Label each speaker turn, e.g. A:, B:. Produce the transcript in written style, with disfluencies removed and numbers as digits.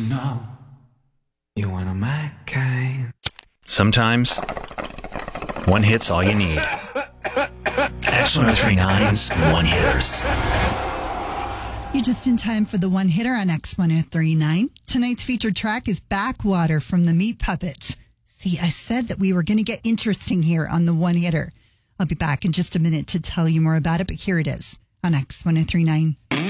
A: know you're one of my kind.
B: Sometimes, one hit's all you need. X1039's One Hitters.
C: You're just in time for the One Hitter on X1039. Tonight's featured track is Backwater from the Meat Puppets. See, I said that we were going to get interesting here on the One Hitter. I'll be back in just a minute to tell you more about it, but here it is on X1039.